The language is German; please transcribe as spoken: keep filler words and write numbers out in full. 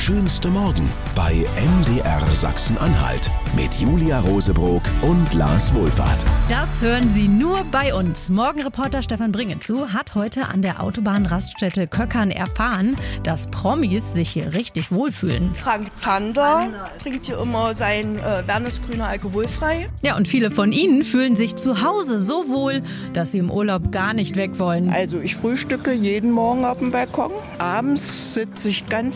schönste Morgen bei M D R Sachsen-Anhalt mit Julia Rosebrock und Lars Wohlfahrt. Das hören Sie nur bei uns. Morgenreporter Stefan Bringezu hat heute an der Autobahnraststätte Köckern erfahren, dass Promis sich hier richtig wohlfühlen. Frank Zander trinkt hier immer sein äh, Wernesgrüner alkoholfrei. Ja, und viele von ihnen fühlen sich zu Hause so wohl, dass sie im Urlaub gar nicht weg wollen. Also ich frühstücke jeden Morgen auf dem Balkon. Abends sitze ich ganz